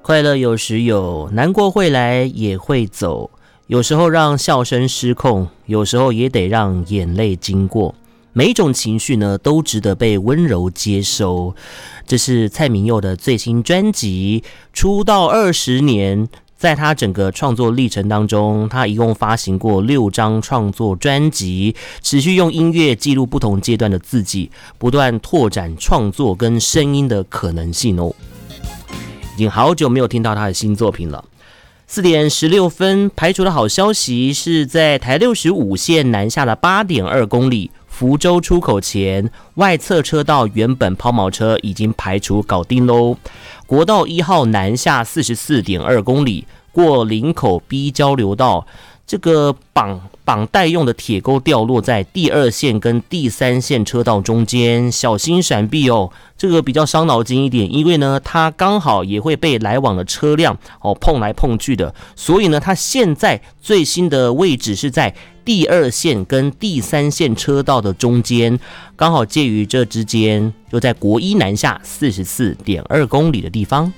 快乐有时有，难过会来也会走，有时候让笑声失控，有时候也得让眼泪经过。每一种情绪呢，都值得被温柔接收。这是蔡旻佑的最新专辑，出道20年。在他整个创作历程当中，他一共发行过6张创作专辑，持续用音乐记录不同阶段的自己，不断拓展创作跟声音的可能性哦。已经好久没有听到他的新作品了。4点16分，排除的好消息是在台65线南下的 8.2 公里福州出口前，外侧车道原本抛锚车已经排除搞定喽。国道1号南下 44.2 公里，过林口 B 交流道，这个绑带用的铁钩掉落在第2线跟第3线车道中间，小心闪避哦。这个比较伤脑筋一点，因为呢，它刚好也会被来往的车辆碰来碰去的，所以呢，它现在最新的位置是在第2线跟第3线车道的中间，刚好介于这之间，就在国一南下 44.2 公里的地方。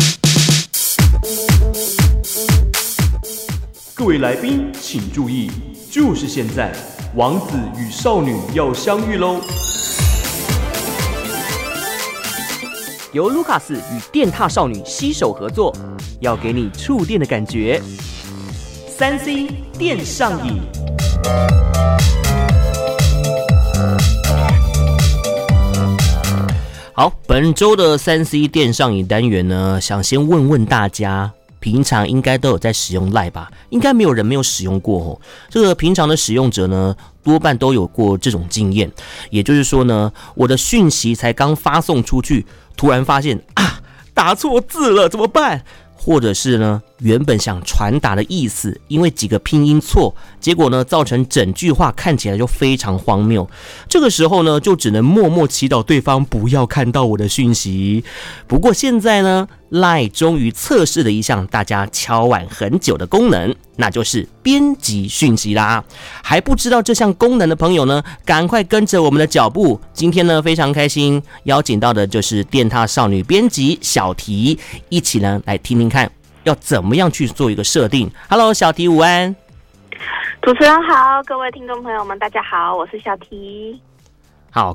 各位来宾请注意，就是现在，王子与少女要相遇喽！ 由卢卡斯与电踏少女携手合作，要给你触电的感觉。3C 电上瘾。 好，本周的3C 电上瘾单元呢，想先问问大家，平常应该都有在使用 LINE 吧？应该没有人没有使用过哦。这个平常的使用者呢，多半都有过这种经验。也就是说呢，我的讯息才刚发送出去，突然发现打错字了，怎么办？或者是呢，原本想传达的意思，因为几个拼音错，结果呢，造成整句话看起来就非常荒谬。这个时候呢，就只能默默祈祷对方不要看到我的讯息。不过现在呢，LINE 终于测试了一项大家敲碗很久的功能，那就是编辑讯息啦。还不知道这项功能的朋友呢，赶快跟着我们的脚步。今天呢，非常开心邀请到的就是电踏少女编辑小提，一起呢来听听看要怎么样去做一个设定。Hello， 小提午安。 主持人好，各位听众朋友们，大家好，我是小提。